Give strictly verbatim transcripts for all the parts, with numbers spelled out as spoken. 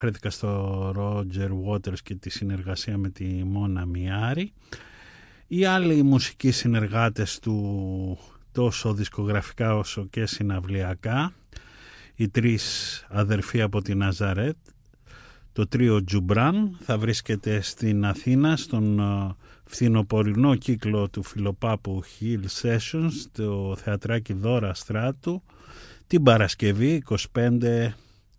Φέρθηκα στο Roger Waters και τη συνεργασία με τη Μόνα Μιάρη. Οι άλλοι μουσικοί συνεργάτες του, τόσο δισκογραφικά όσο και συναυλιακά, οι τρεις αδερφοί από τη Ναζαρέτ, το τρίο Τζουμπράν, θα βρίσκεται στην Αθήνα στον φθινοπορεινό κύκλο του Φιλοπάπου Hill Sessions, το θεατράκι Δώρα Στράτου, την Παρασκευή είκοσι πέντε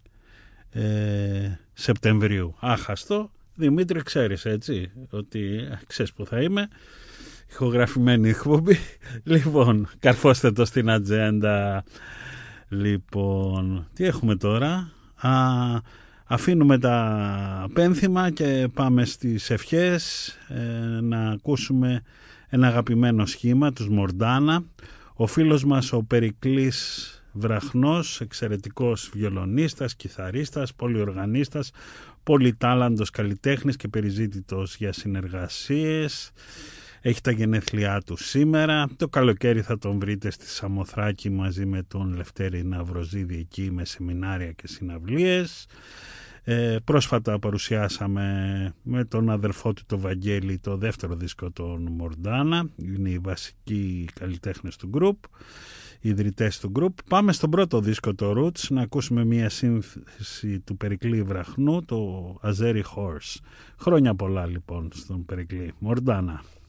ε, Σεπτεμβρίου. Άχαστο. Δημήτρη, ξέρεις, έτσι, ότι ξέρεις που θα είμαι, ηχογραφημένη εκπομπή. Λοιπόν, καρφώστε το στην ατζέντα. Λοιπόν, τι έχουμε τώρα? Α, αφήνουμε τα πένθυμα και πάμε στις ευχές, ε, να ακούσουμε ένα αγαπημένο σχήμα, τους Μορντάνα. Ο φίλος μας ο Περικλής Βραχνός, εξαιρετικός βιολονίστας, κιθαρίστας, πολυοργανίστας, πολυτάλαντος καλλιτέχνης και περιζήτητος για συνεργασίες. Έχει τα γενέθλιά του σήμερα. Το καλοκαίρι θα τον βρείτε στη Σαμοθράκη μαζί με τον Λευτέρη Ναυροζίδη, εκεί με σεμινάρια και συναυλίες. Ε, πρόσφατα παρουσιάσαμε με τον αδερφό του το Βαγγέλη το δεύτερο δίσκο των Μορντάνα. Είναι οι βασικοί καλλιτέχνες του γκρουπ, οι ιδρυτές του γκρουπ. Πάμε στον πρώτο δίσκο, το Roots, να ακούσουμε μια σύνθεση του Περικλή Βραχνού, το Azeri Horse. Χρόνια πολλά λοιπόν στον Περικλή. Μορντάνα.